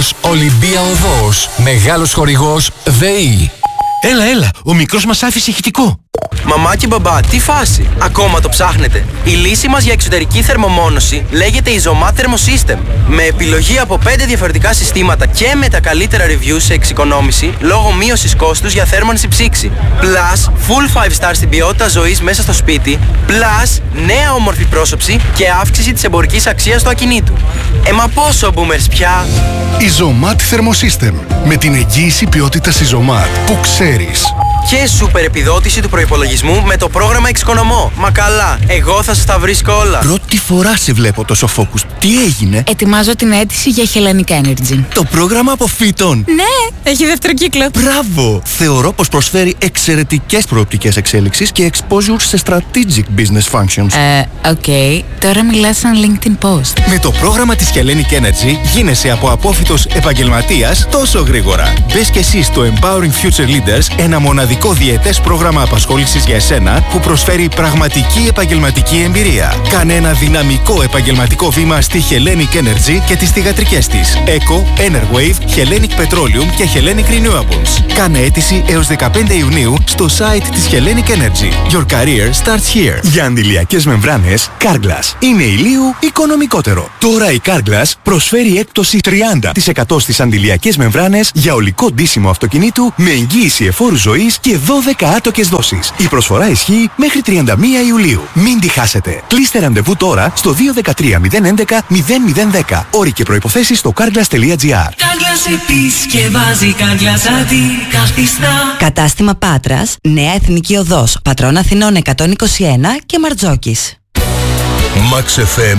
χορηγός Ολυμπία Οδός. Μεγάλος χορηγός ΔΕΗ. Έλα, ο μικρός μας άφησε ηχητικό. Μαμά και μπαμπά, τι φάση! Ακόμα το ψάχνετε? Η λύση μας για εξωτερική θερμομόνωση λέγεται Isomat Thermosystem. Με επιλογή από 5 διαφορετικά συστήματα και με τα καλύτερα reviews σε εξοικονόμηση λόγω μείωσης κόστους για θέρμανση ψήξη. Plus, full 5 stars στην ποιότητα ζωής μέσα στο σπίτι. Plus, νέα όμορφη πρόσωψη και αύξηση της εμπορικής αξίας του ακινήτου. Μα πόσο boomers πια! Isomat Thermosystem. Με την εγγύηση ποιότητας Isomat που ξέρεις. Και σούπερ επιδότηση του προϋπολογισμού με το πρόγραμμα Εξοικονομώ. Μα καλά, εγώ θα σας τα βρίσκω όλα. Πρώτη φορά σε βλέπω τόσο focus. Τι έγινε? Ετοιμάζω την αίτηση για Hellenic Energy. Το πρόγραμμα αποφύτων. Ναι, έχει δεύτερο κύκλο. Μπράβο! Θεωρώ πως προσφέρει εξαιρετικές προοπτικές εξέλιξης και exposure σε strategic business functions. Οκ. Τώρα μιλάς σαν LinkedIn post. Με το πρόγραμμα της Hellenic Energy γίνεσαι από απόφοιτος επαγγελματίας τόσο γρήγορα. Μπες και εσύ στο Empowering Future Leaders, ένα μοναδικό διετές πρόγραμμα απασχόλησης για εσένα που προσφέρει πραγματική επαγγελματική εμπειρία. Κάνε ένα δυναμικό επαγγελματικό βήμα στη Hellenic Energy και τις θυγατρικές της Eco, Enerwave, Hellenic Petroleum και Hellenic Renewables. Κάνε αίτηση έως 15 Ιουνίου στο site της Hellenic Energy. Your career starts here. Για αντιλιακές μεμβράνες, Carglass είναι ηλίου οικονομικότερο. Τώρα η Carglass προσφέρει έκπτωση 30% στις αντιλιακές μεμβράνες για ολικό ντύσιμο αυτοκινήτου με εγγύηση εφόρου ζωής και 12 άτοκες δόσεις. Η προσφορά ισχύει μέχρι 31 Ιουλίου. Μην τη χάσετε. Κλείστε ραντεβού τώρα στο 213-011-0010. Όροι και προϋποθέσεις στο carglass.gr. Carglass επισκευάζει, Carglass αντικαθιστά. Κατάστημα Πάτρας, Νέα Εθνική Οδός, Πατρών Αθηνών 121 και Μαρτζόκης. Max FM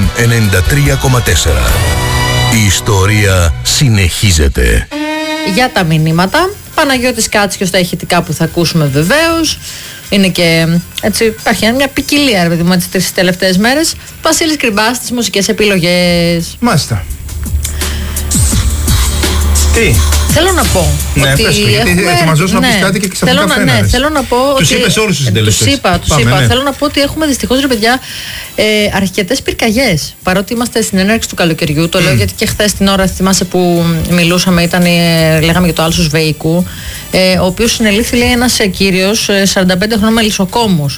93,4. Η ιστορία συνεχίζεται. Για τα μηνύματα, Παναγιώτης Κάτσιος στα ηχητικά που θα ακούσουμε βεβαίως. Είναι και έτσι, υπάρχει μια ποικιλία, ρε παιδί μου, τις τελευταίες μέρες. Βασίλης Κρυμπάς στις μουσικές επιλογές. Μάλιστα. Τι? Θέλω να πω ότι γιατί ετοιμαζόσουν να πεις κάτι και ξαφνικά φρέναρες. Θέλω να πω τους ότι... είπες όλους τους συντελεστές. Τους είπα. Ναι. Θέλω να πω ότι έχουμε δυστυχώς, ρε παιδιά, αρκετές πυρκαγιές. Παρότι είμαστε στην έναρξη του καλοκαιριού, το λέω γιατί και χθες την ώρα, θυμάσαι που μιλούσαμε, λέγαμε για το άλσος Βεϊκού, ο οποίος συνελήφθη, λέει, ένας κύριος 45 χρονών μελισσοκόμος.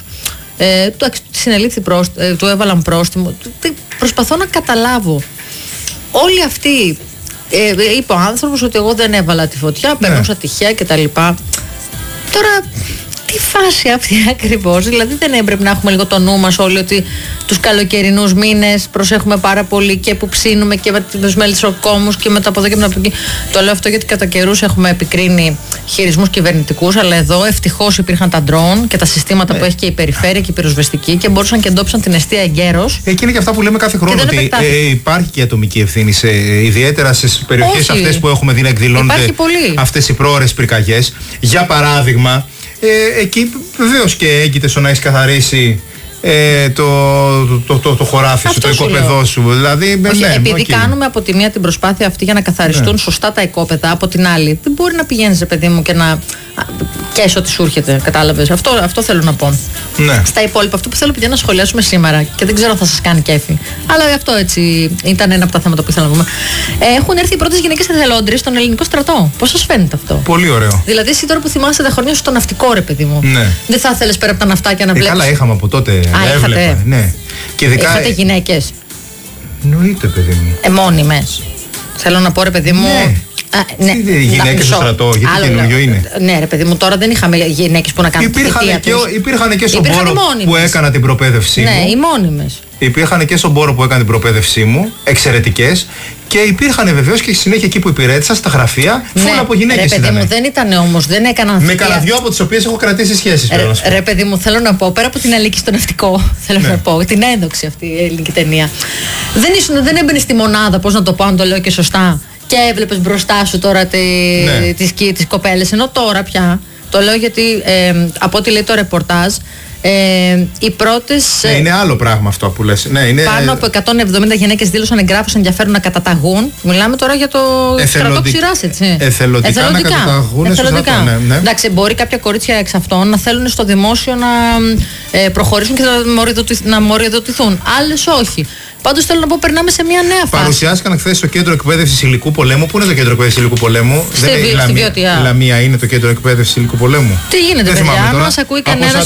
Του έβαλαν πρόστιμο. Προσπαθώ να καταλάβω. Όλοι αυτοί. Είπε ο άνθρωπος ότι εγώ δεν έβαλα τη φωτιά, περνούσα τυχαία κτλ. Τώρα, τι φάση αυτή ακριβώς? Δηλαδή δεν έπρεπε να έχουμε λίγο το νου μας όλοι ότι τους καλοκαιρινούς μήνες προσέχουμε πάρα πολύ και που ψήνουμε και με τους μελισσοκόμους και με τα από εδώ και με τα από εκεί? Το λέω αυτό γιατί κατά καιρούς έχουμε επικρίνει χειρισμούς κυβερνητικούς, αλλά εδώ ευτυχώς υπήρχαν τα ντρόουν και τα συστήματα που έχει και η περιφέρεια και η πυροσβεστική και μπορούσαν και εντόπισαν την εστία εγκαίρως. Εκεί είναι και αυτά που λέμε κάθε χρόνο, ότι υπάρχει και ατομική ευθύνη, ιδιαίτερα στις περιοχές αυτές που έχουμε δει να εκδηλώνονται αυτές οι πρόωρες πυρκαγιές. Για παράδειγμα, εκεί βεβαίως και έγκυται στο να έχεις καθαρίσει το χωράφι σου, το οικόπεδό σου. Δηλαδή, επειδή κάνουμε από τη μία την προσπάθεια αυτή για να καθαριστούν σωστά τα οικόπεδα, από την άλλη δεν μπορεί να πηγαίνεις, ρε παιδί μου, και να καίσαι ό,τι σου έρχεται. Κατάλαβες? Αυτό θέλω να πω. Ναι. Στα υπόλοιπα, αυτό που θέλω, παιδιά, να σχολιάσουμε σήμερα και δεν ξέρω αν θα σας κάνει κέφι, αλλά αυτό έτσι ήταν ένα από τα θέματα που ήθελα να πούμε. Έχουν έρθει οι πρώτες γυναίκες εθελόντριες στον ελληνικό στρατό. Πώς σας φαίνεται αυτό? Πολύ ωραίο. Δηλαδή, εσύ τώρα που θυμάσαι τα χρόνια σου στο ναυτικό, ρε παιδί μου, δεν θα ήθελες πέρα από τα ναυτάκια να βλέπεις? Καλά, είχαμε από τότε. Έβλεπα. Ναι. Και ειδικά... Είχατε γυναίκες? Εννοείται, παιδί μου. Μόνιμες. Θέλω να πω, ρε παιδί μου. Ναι. Γυναίκες στο στρατό, γιατί καινούριο είναι. Ναι, ρε παιδί μου, τώρα δεν είχαμε γυναίκες που να κάνουν τη θητεία τους. Υπήρχαν και στον πόρο που έκανα την προπαίδευσή μου. Ναι, οι μόνιμες. Υπήρχαν και στον πόρο που έκανα την προπαίδευσή μου, εξαιρετικές. Και υπήρχαν βεβαίως και στη συνέχεια εκεί που υπηρέτησα, στα γραφεία, φούλα από γυναίκες. Ρε παιδί μου, δεν ήταν όμως, δεν έκαναν θητεία. Με κανένα δυο από τις οποίες έχω κρατήσει σχέσεις. Ρε παιδί μου, θέλω να πω, πέρα από την Αλίκη στο ναυτικό, θέλω να πω, την ένδοξη αυτή η ελληνική ταινία. Δεν έμπαινε στη μονάδα, πώς να το πω, αν το λέω και σωστά, και έβλεπες μπροστά σου τώρα τις κοπέλες, ενώ τώρα πια, το λέω γιατί από ό,τι λέει το ρεπορτάζ, οι πρώτες. Είναι άλλο πράγμα αυτό που λες. Πάνω από 170 γυναίκες δήλωσαν εγγράφους ενδιαφέρον να καταταγούν. Μιλάμε τώρα για το στρατό ξηράς, έτσι. Εθελοντικά να καταταγούν. Ναι. Εντάξει, μπορεί κάποια κορίτσια εξ αυτών να θέλουν στο δημόσιο να προχωρήσουν και να μοριοδοτηθούν. Άλλες όχι. Πάντως θέλω να πω, περνάμε σε μια νέα φάση. Παρουσιάστηκαν χθες στο κέντρο εκπαίδευσης υλικού πολέμου. Πού είναι το κέντρο εκπαίδευσης υλικού πολέμου? Στη Βιωτία. Λαμία είναι το κέντρο εκπαίδευσης υλικού πολέμου. Τι γίνεται, παιδιά? Αν μας ακούει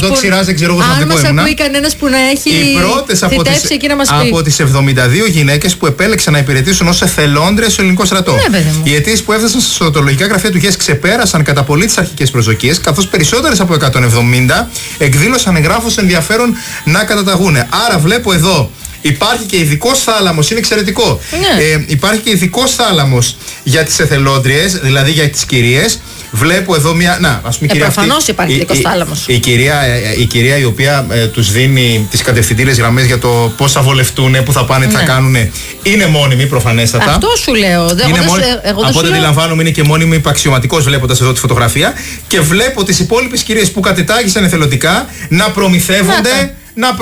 κανένας που να έχει θητεύσει εκεί να μας πει. Από τις 72 γυναίκες που επέλεξαν να υπηρετήσουν ως εθελόντριες στο ελληνικό στρατό. Οι αιτήσεις που έφτασαν στα στρατολογικά γραφεία του ΓΕΣ ξεπέρασαν κατά πολύ τις αρχικές προσδοκίες, καθώς περισσότερες από 170 εκδήλωσαν εγγράφως ενδιαφέρον να καταταγούν. Άρα βλέπω εδώ. Υπάρχει και ειδικός θάλαμος, είναι εξαιρετικό. Υπάρχει και ειδικός θάλαμος για τις εθελόντριες, δηλαδή για τις κυρίες. Βλέπω εδώ μια. Να, ας πούμε, προφανώς υπάρχει ειδικός θάλαμος. Η κυρία η οποία τους δίνει τις κατευθυντήριες γραμμές για το πώς θα βολευτούν, πού θα πάνε, τι θα κάνουν. Είναι μόνιμη, προφανέστατα. Αυτό σου λέω. Από ό,τι αντιλαμβάνομαι, είναι και μόνιμη υπαξιωματικός, βλέποντας εδώ τη φωτογραφία. Και βλέπω τις υπόλοιπες κυρίες που κατετάγησαν εθελοντικά να προμηθεύονται.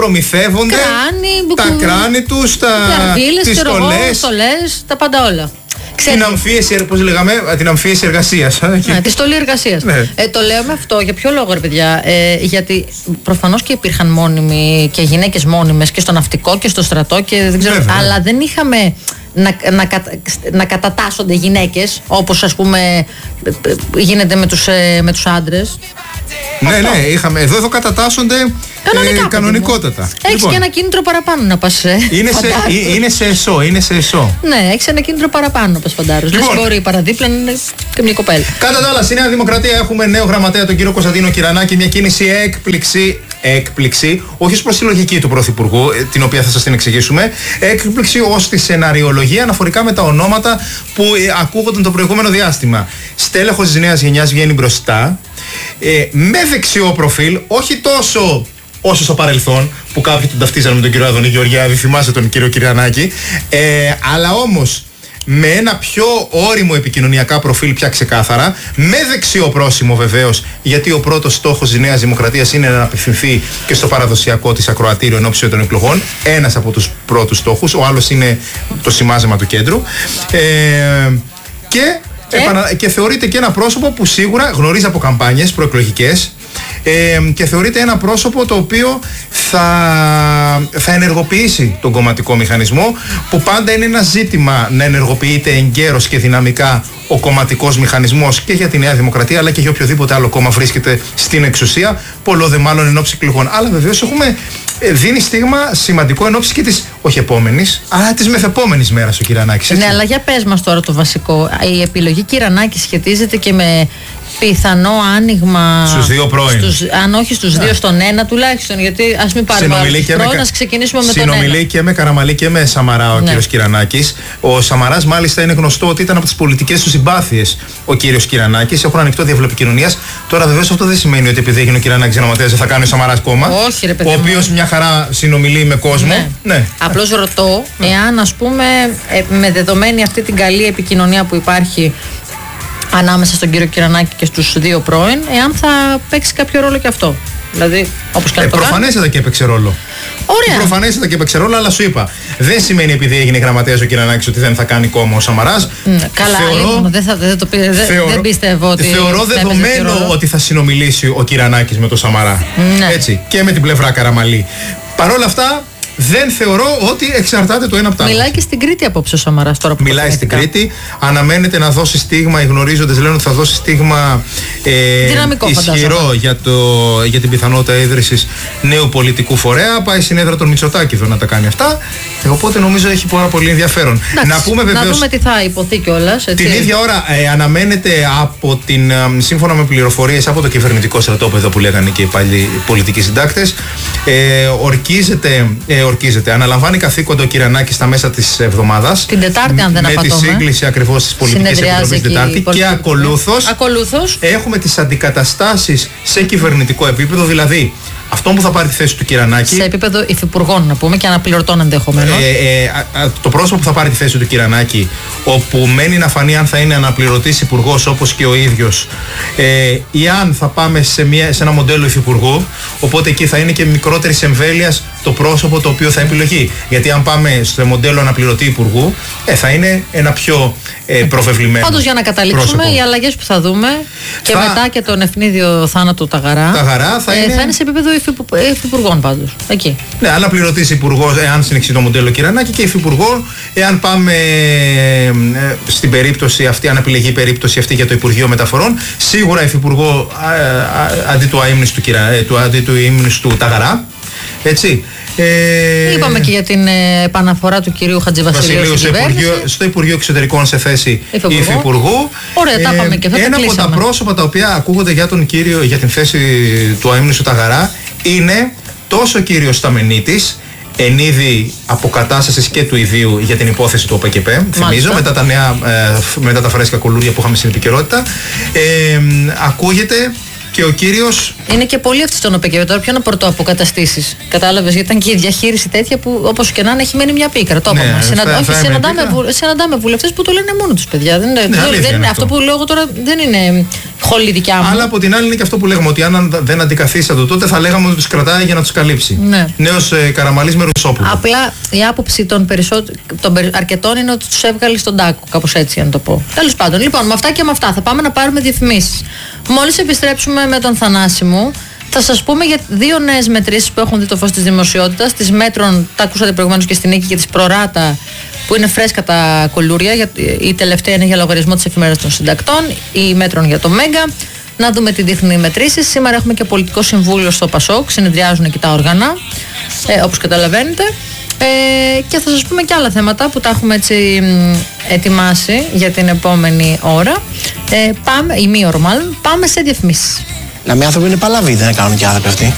Τα κράνη τους, τις στολές, τα πάντα όλα. Την αμφίεση, πώς λέγαμε, την αμφίεση εργασίας. Τη στολή εργασίας. Το λέω με αυτό, για ποιο λόγο, ρε παιδιά? Γιατί προφανώς και υπήρχαν μόνιμοι και γυναίκες μόνιμες και στο ναυτικό και στο στρατό και δεν ξέρω, αλλά δεν είχαμε να κατατάσσονται γυναίκες όπως, ας πούμε, γίνεται με τους άντρες. Ναι, είχαμε. Εδώ κατατάσσονται κανονικότατα. Έχεις και ένα κίνητρο παραπάνω να πας. Είναι σε εσώ. Ναι, έχεις ένα κίνητρο παραπάνω να πας φαντάρος. Λες μπορεί παραδίπλα να είναι και μια κοπέλα. Κατά τα άλλα, στη Νέα Δημοκρατία έχουμε νέο γραμματέα, τον κύριο Κωνσταντίνο Κυρανάκη. Μια κίνηση έκπληξη, όχι ως προς τη λογική του Πρωθυπουργού, την οποία θα σας την εξηγήσουμε. Έκπληξη ως τη σεναριολογία αναφορικά με τα ονόματα που ακούγονταν το προηγούμενο διάστημα. Στέλεχος της νέας γενιάς βγαίνει μπροστά. Με δεξιό προφίλ, όχι τόσο όσο στο παρελθόν που κάποιοι τον ταυτίζαν με τον κύριο Άδωνη Γεωργιάδη, θυμάστε τον κύριο Κυρανάκη, αλλά όμως με ένα πιο όριμο επικοινωνιακά προφίλ πια ξεκάθαρα, με δεξιό πρόσημο βεβαίως, γιατί ο πρώτος στόχος της Νέας Δημοκρατίας είναι να απευθυνθεί και στο παραδοσιακό της ακροατήριο ενόψει των εκλογών, ένας από τους πρώτους στόχους, ο άλλος είναι το σημάζεμα του κέντρου, και θεωρείται και ένα πρόσωπο που σίγουρα γνωρίζει από καμπάνιες προεκλογικές, και θεωρείται ένα πρόσωπο το οποίο θα ενεργοποιήσει τον κομματικό μηχανισμό, που πάντα είναι ένα ζήτημα να ενεργοποιείται εγκαίρος και δυναμικά ο κομματικός μηχανισμός και για τη Νέα Δημοκρατία αλλά και για οποιοδήποτε άλλο κόμμα βρίσκεται στην εξουσία, πολλό δε μάλλον εν ώψη εκλογών. Αλλά βεβαίως δίνει στίγμα σημαντικό εν ώψη και της όχι επόμενης, αλλά της μεθεπόμενης μέρας ο Κυρανάκης. Ναι, αλλά για πες μας τώρα το βασικό. Η επιλογή Κυρανάκη σχετίζεται και με πιθανό άνοιγμα στους δύο πρώην. Αν όχι στους δύο, στον ένα τουλάχιστον. Γιατί ας μην πάρουμε άλλους πρώην, ας ξεκινήσουμε με τον ένα. Συνομιλεί και με Καραμαλή και με Σαμαρά ο κύριος Κυρανάκης. Ο Σαμαράς μάλιστα είναι γνωστό ότι ήταν από τις πολιτικές του συμπάθειες ο κύριος Κυρανάκης. Έχουν ανοιχτό διάβλο επικοινωνίας. Τώρα βεβαίως αυτό δεν σημαίνει ότι επειδή έγινε ο Κυρανάκης γραμματέας θα κάνει ο Σαμαράς κόμμα. Όχι, ρε παιδί. Ο οποίος μια χαρά συνομιλεί με κόσμο. Ναι. Απλώς ρωτώ εάν, ας πούμε, με δεδομένη αυτή την καλή επικοινωνία που υπάρχει ανάμεσα στον κύριο Κυρανάκη και στους δύο πρώην, εάν θα παίξει κάποιο ρόλο και αυτό. Δηλαδή, όπως και να το κάνει. Προφανέστατα και έπαιξε ρόλο. Ωραία. Προφανέστατα και έπαιξε ρόλο, αλλά σου είπα, δεν σημαίνει επειδή έγινε γραμματέας ο Κυρανάκης ότι δεν θα κάνει κόμμα ο Σαμαράς. Καλά, δεν πιστεύω ότι. Θεωρώ δεδομένο ότι θα συνομιλήσει ο Κυρανάκης με τον Σαμαρά. Ναι. Έτσι, και με την πλευρά Καραμαλή. Παρ' όλα αυτά, δεν θεωρώ ότι εξαρτάται το ένα από το άλλο. Μιλάει και στην Κρήτη απόψε ο Σαμαράς τώρα που μιλάει στην Κρήτη. Αναμένεται να δώσει στίγμα, οι γνωρίζοντες λένε ότι θα δώσει στίγμα ισχυρό για την πιθανότητα ίδρυσης νέου πολιτικού φορέα. Πάει στην έδρα των Μητσοτάκη εδώ να τα κάνει αυτά. Οπότε νομίζω έχει πάρα πολύ ενδιαφέρον. Εντάξει, να δούμε τι θα υποθεί κιόλας. Την ίδια ώρα αναμένεται από σύμφωνα με πληροφορίες από το κυβερνητικό στρατόπεδο που λέγανε και οι παλιοί πολιτικοί συντάκτες, αναλαμβάνει καθήκοντα ο Κυρανάκης στα μέσα της εβδομάδας. Την Τετάρτη, αν δεν απατώμε. Με τη σύγκληση ακριβώς της πολιτικής επιτροπής την Τετάρτη. Και ακολούθως έχουμε τις αντικαταστάσεις σε κυβερνητικό επίπεδο, δηλαδή αυτόν που θα πάρει τη θέση του Κυρανάκη. Σε επίπεδο υφυπουργών, να πούμε, και αναπληρωτών ενδεχομένως. Το πρόσωπο που θα πάρει τη θέση του Κυρανάκη, όπου μένει να φανεί αν θα είναι αναπληρωτής υπουργός όπως και ο ίδιος, ή αν θα πάμε σε ένα μοντέλο υφυπουργού, οπότε εκεί θα είναι και μικρότερης εμβέλειας το πρόσωπο το οποίο θα επιλογεί. Γιατί αν πάμε στο μοντέλο αναπληρωτή υπουργού, θα είναι ένα πιο προβεβλημένο. Πάντως, για να καταλήξουμε, πρόσωπο. Οι αλλαγές που θα δούμε και μετά και τον ευνίδιο θάνατο Ταγαρά θα είναι σε επίπεδο υφυπουργών πάντως. Εκεί. Ναι, αναπληρωτής υπουργός, εάν συνεχίσει το μοντέλο Κυρανάκη, και υφυπουργό, εάν πάμε στην περίπτωση αυτή, αν επιλεγεί η περίπτωση αυτή για το Υπουργείο Μεταφορών, σίγουρα υφυπουργό αντί του ύμνης του Ταγαρά. Έτσι. Είπαμε και για την επαναφορά του κυρίου Χατζηβασιλείου στο Υπουργείο Εξωτερικών σε θέση υφυπουργού. Ωραία, τα είπαμε και αυτά. Ένα από τα πρόσωπα τα οποία ακούγονται για τον κύριο, για την θέση του ύμνου του Ταγαρά, είναι τόσο ο κύριος Σταμενίτης, εν είδη αποκατάστασης και του ιδίου για την υπόθεση του ΟΠΕΚΕΠΕ, θυμίζω, μετά τα φρέσκα κουλούρια που είχαμε στην επικαιρότητα. Ακούγεται και ο κύριος. Είναι και πολύ αυτή στον ΟΠΕΚΕΠΕ τώρα, πιο να πρωτοαποκαταστήσεις. Κατάλαβες, γιατί ήταν και η διαχείριση τέτοια που, όπως και να είναι, έχει μένει μια πίκρα. Το είπαμε. Συναντάμε βουλευτές που το λένε μόνο τους, παιδιά. Αυτό που λέω εγώ τώρα δεν είναι χολή δικιά μου. Αλλά από την άλλη είναι και αυτό που λέγαμε, ότι αν δεν αντικαθίστατο τότε θα λέγαμε ότι τους κρατάει για να τους καλύψει. Ναι. Νέος Καραμαλής με Ρουσόπουλο. Απλά η άποψη των αρκετών είναι ότι τους έβγαλε στον τάκο, κάπως έτσι να το πω. Τέλος πάντων, λοιπόν, με αυτά και με αυτά θα πάμε να πάρουμε διαφημίσεις. Μόλις επιστρέψουμε με τον Θανάση μου, θα σας πούμε για 2 νέες μετρήσεις που έχουν δει το φως της δημοσιότητας. Της Μέτρων, τα ακούσατε προηγουμένως και στην Νίκη, και της Προράτα, που είναι φρέσκα τα κολούρια. Η τελευταία είναι για λογαριασμό της Εφημερίδας των Συντακτών, η Μέτρων για το Μέγκα. Να δούμε τι δείχνουν οι μετρήσεις. Σήμερα έχουμε και πολιτικό συμβούλιο στο ΠΑΣΟΚ, συνεδριάζουν εκεί τα όργανα, όπως καταλαβαίνετε. Και θα σας πούμε και άλλα θέματα που τα έχουμε έτσι ετοιμάσει για την επόμενη ώρα. Ημίωρο μάλλον. Πάμε σε διαφημίσεις. Να μην άνθρωποι είναι παλαβοί, δεν κάνουν και άνθρωποι αυτοί.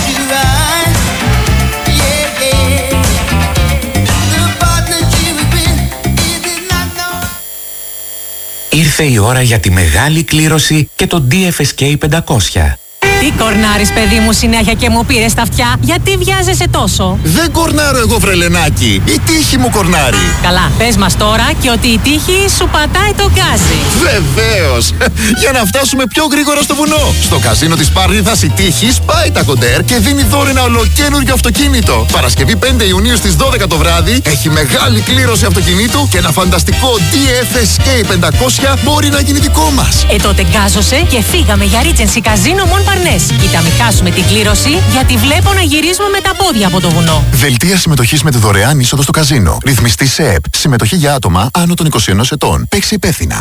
Ήρθε η ώρα για τη μεγάλη κλήρωση και το DFSK 500. Τι κορνάρεις, παιδί μου, συνέχεια και μου πήρες τα αυτιά? Γιατί βιάζεσαι τόσο? Δεν κορνάρω εγώ, βρελενάκι. Η τύχη μου κορνάρει. Καλά, πες μας τώρα και ότι η τύχη σου πατάει το γκάζι. Βεβαίως. Για να φτάσουμε πιο γρήγορα στο βουνό. Στο καζίνο της Πάρνηθας η τύχη σπάει τα κοντέρ και δίνει δώρο ένα ολοκαίνουργιο αυτοκίνητο. Παρασκευή 5 Ιουνίου στις 12 το βράδυ έχει μεγάλη κλήρωση αυτοκινήτου και ένα φανταστικό DFSK 500 μπορεί να γίνει δικό μας. Τότε γκάζωσε και φύγαμε για Regency Casino Mon Parnes. Κοίτα, μην χάσουμε την κλήρωση, γιατί βλέπω να γυρίζουμε με τα πόδια από το βουνό. Δελτία συμμετοχής με τη δωρεάν είσοδο στο καζίνο. Ρυθμιστή σε ΕΠ. Συμμετοχή για άτομα άνω των 21 ετών. Παίξει υπεύθυνα.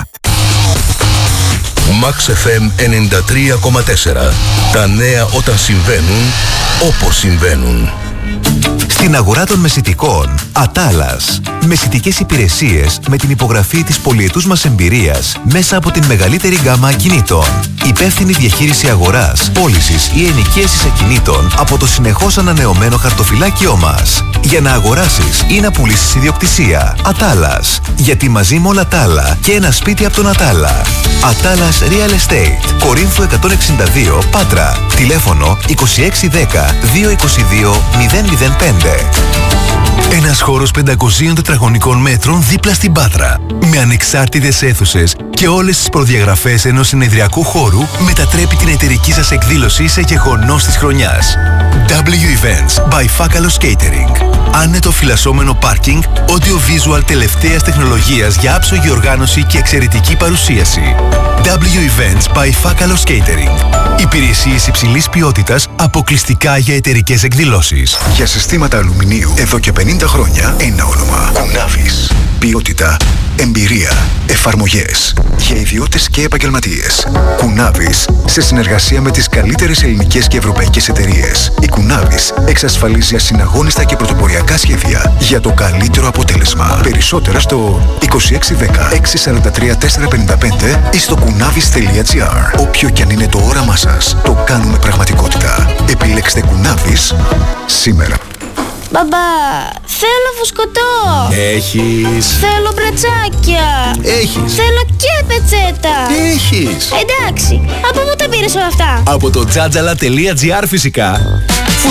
Max FM 93,4. Τα νέα όταν συμβαίνουν, όπως συμβαίνουν. Στην αγορά των μεσιτικών, Ατάλας. Μεσιτικές υπηρεσίες με την υπογραφή της πολυετούς μας εμπειρίας μέσα από την μεγαλύτερη γκάμα ακινήτων. Υπεύθυνη διαχείριση αγοράς, πώλησης ή ενοικίασης ακινήτων από το συνεχώς ανανεωμένο χαρτοφυλάκιό μας. Για να αγοράσεις ή να πουλήσεις ιδιοκτησία. Ατάλας. Γιατί μαζί με όλα τα άλλα και ένα σπίτι από τον Ατάλα. Ατάλας Real Estate. Κορίνθου 162, Πάτρα. Τηλέφωνο 2610 222 005. Ένας χώρος 500 τετραγωνικών μέτρων δίπλα στην Πάτρα. Με ανεξάρτητες αίθουσες και όλες τις προδιαγραφές ενός συνεδριακού χώρου μετατρέπει την εταιρική σας εκδήλωση σε γεγονός της χρονιάς. W Events by Fakalos Catering. Άνετο φυλασσόμενο πάρκινγκ, audio-visual τελευταίας τεχνολογίας για άψογη οργάνωση και εξαιρετική παρουσίαση. W Events by Fakalos Catering. Υπηρεσίες υψηλής ποιότητας αποκλειστικά για εταιρικές εκδηλώσεις. Για συστήματα αλουμινίου εδώ και 50 χρόνια ένα όνομα. Κουνάβης. Ποιότητα, εμπειρία, εφαρμογές για ιδιώτες και επαγγελματίες. Κουνάβης, σε συνεργασία με τις καλύτερες ελληνικές και ευρωπαϊκές εταιρείες. Η Κουνάβης εξασφαλίζει ασυναγώνιστα και πρωτοποριακά σχέδια για το καλύτερο αποτέλεσμα. Περισσότερα στο 2610 643 455 ή στο kunavis.gr. Όποιο κι αν είναι το όραμά σας, το κάνουμε πραγματικότητα. Επιλέξτε Κουνάβης σήμερα. Μπαμπά, θέλω φουσκωτό. Έχεις. Θέλω μπρατσάκια. Έχεις. Θέλω και πετσέτα. Έχεις. Εντάξει, από πού τα πήρες όλα αυτά? Από το jajala.gr φυσικά.